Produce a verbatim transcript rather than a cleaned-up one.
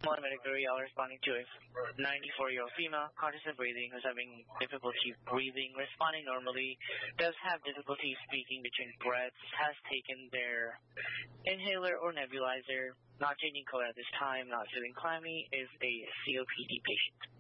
One medical area responding to a ninety-four-year-old female, conscious of breathing, who's having difficulty breathing, responding normally, does have difficulty speaking between breaths, has taken their inhaler or nebulizer, not changing color at this time, not feeling clammy, is a C O P D patient.